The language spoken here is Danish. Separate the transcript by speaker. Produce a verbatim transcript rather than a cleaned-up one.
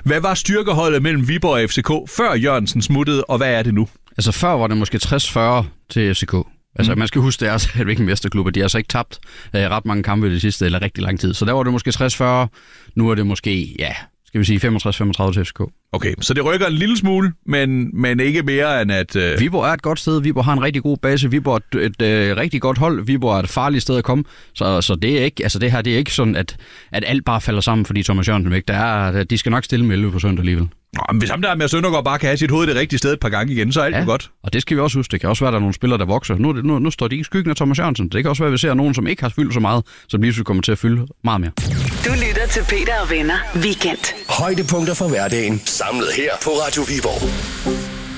Speaker 1: Hvad var styrkeholdet mellem Viborg og F C K, før Jørgensen smuttede, og hvad er det nu?
Speaker 2: Altså før var det måske tres fyrre til F C K. Altså mm. man skal huske, det er altså en mesterklub, og de har altså ikke tabt øh, ret mange kampe i det sidste, eller rigtig lang tid. Så der var det måske tres fyrre, nu er det måske, ja, skal vi sige femogtres femogtredive til F C K.
Speaker 1: Okay, så det rykker en lille smule, men, men ikke mere end at... Øh...
Speaker 2: Viborg er et godt sted, Viborg har en rigtig god base, Viborg er et, et, et rigtig godt hold, Viborg er et farligt sted at komme, så, så det er ikke, altså det her, det er ikke sådan, at, at alt bare falder sammen, fordi Thomas Jørgensen væk. Der er, de skal nok stille med elleve på søndag alligevel.
Speaker 1: Nå, men hvis ham der med Søndergaard bare kan have sit hoved det rigtige sted et par gange igen, så er alt ja, godt.
Speaker 2: Og det skal vi også huske. Det kan også være, at der er nogle spillere, der vokser. Nu, nu, nu står de ikke i skyggen af Thomas Jørgensen. Det kan også være, at vi ser nogen, som ikke har fyldt så meget, som lige kommer til at fylde meget mere.
Speaker 3: Du lytter til Peter og Venner Weekend.
Speaker 4: Højdepunkter fra hverdagen, samlet her på Radio Viborg.